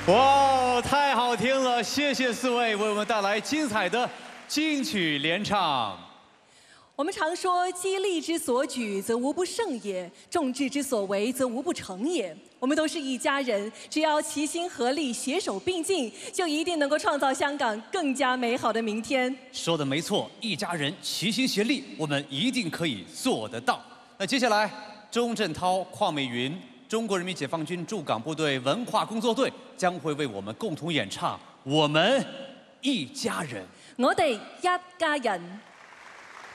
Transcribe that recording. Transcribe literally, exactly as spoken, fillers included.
哇，太好听了！谢谢四位为我们带来精彩的金曲联唱。 我们常说，激励之所举，则无不胜也；众志之所为，则无不成也。我们都是一家人，只要齐心合力、携手并进，就一定能够创造香港更加美好的明天。 说的没错，一家人齐心协力，我们一定可以做得到。那接下来，钟镇涛、邝美云。 中国人民解放军驻港部队文化工作队将会为我们共同演唱《我们一家人》。 我哋一家人。